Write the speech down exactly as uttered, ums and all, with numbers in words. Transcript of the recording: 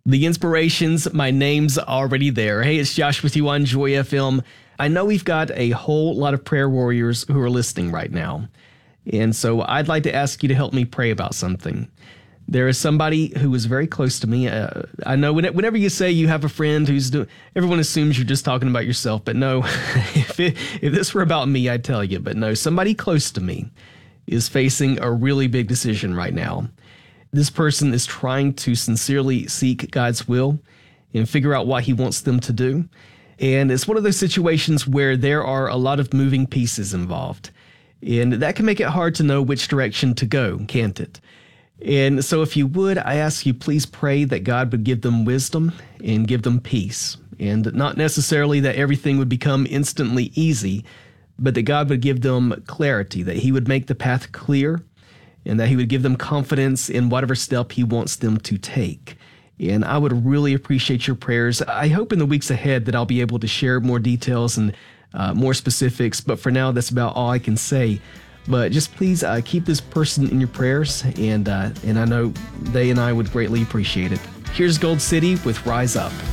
The inspirations, my name's already there. Hey, it's Josh with you on Joy F M. I know we've got a whole lot of prayer warriors who are listening right now. And so I'd like to ask you to help me pray about something. There is somebody who is very close to me. Uh, I know whenever you say you have a friend who's doing, everyone assumes you're just talking about yourself. But no, if, it, if this were about me, I'd tell you. But no, somebody close to me is facing a really big decision right now. This person is trying to sincerely seek God's will and figure out what he wants them to do. And it's one of those situations where there are a lot of moving pieces involved. And that can make it hard to know which direction to go, can't it? And so if you would, I ask you, please pray that God would give them wisdom and give them peace. And not necessarily that everything would become instantly easy, but that God would give them clarity, that he would make the path clear, and that he would give them confidence in whatever step he wants them to take. And I would really appreciate your prayers. I hope in the weeks ahead that I'll be able to share more details and uh, more specifics, but for now, that's about all I can say. But just please uh, keep this person in your prayers, and uh, and I know they and I would greatly appreciate it. Here's Gold City with Rise Up.